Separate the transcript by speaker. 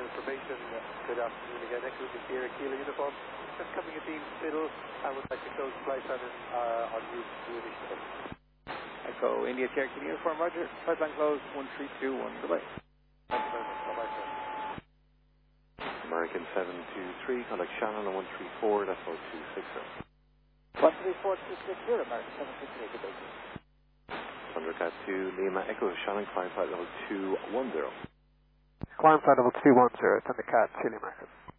Speaker 1: information. Good afternoon again. Echo to Sierra Kilo uniform. Just coming at Dean's Middle. I would like to close flight pattern on you initiative.
Speaker 2: Echo India Sierra Kilo uniform, roger. Flight plan closed, 1321. Goodbye.
Speaker 1: Thank you very much. Bye-bye, sir.
Speaker 3: American 723, contact Shannon on 134, that's 0260.
Speaker 2: 134-260, American 723, good day.
Speaker 3: Thundercat 2, Lima Echo, Shannon, climb flight level 210.
Speaker 4: Climb flight level 210, Thundercat 2 Lima Echo.